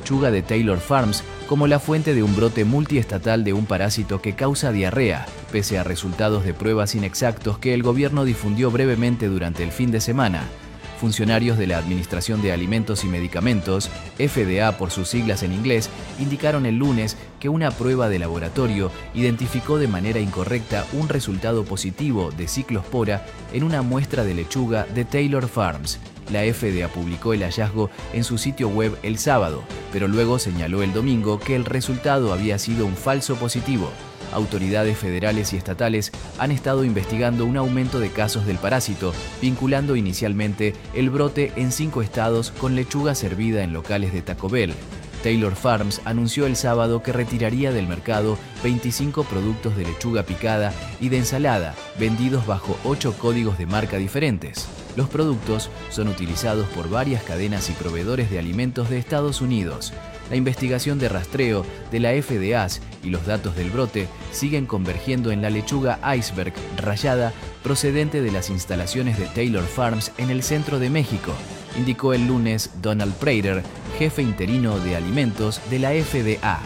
lechuga de Taylor Farms como la fuente de un brote multiestatal de un parásito que causa diarrea, pese a resultados de pruebas inexactos que el gobierno difundió brevemente durante el fin de semana. Funcionarios de la Administración de Alimentos y Medicamentos, FDA por sus siglas en inglés, indicaron el lunes que una prueba de laboratorio identificó de manera incorrecta un resultado positivo de ciclospora en una muestra de lechuga de Taylor Farms. La FDA publicó el hallazgo en su sitio web el sábado, pero luego señaló el domingo que el resultado había sido un falso positivo. Autoridades federales y estatales han estado investigando un aumento de casos del parásito, vinculando inicialmente el brote en 5 estados con lechuga servida en locales de Taco Bell. Taylor Farms anunció el sábado que retiraría del mercado 25 productos de lechuga picada y de ensalada, vendidos bajo 8 códigos de marca diferentes. Los productos son utilizados por varias cadenas y proveedores de alimentos de Estados Unidos. La investigación de rastreo de la FDA y los datos del brote siguen convergiendo en la lechuga iceberg rallada procedente de las instalaciones de Taylor Farms en el centro de México, indicó el lunes Donald Prater, jefe interino de alimentos de la FDA.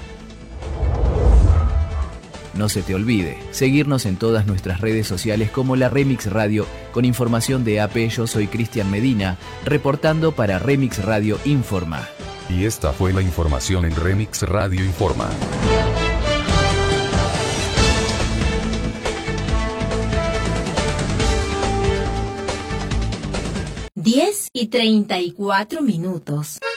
No se te olvide seguirnos en todas nuestras redes sociales como la Remix Radio con información de AP. Yo soy Cristian Medina, reportando para Remix Radio Informa. Y esta fue la información en Remix Radio Informa. (10:34).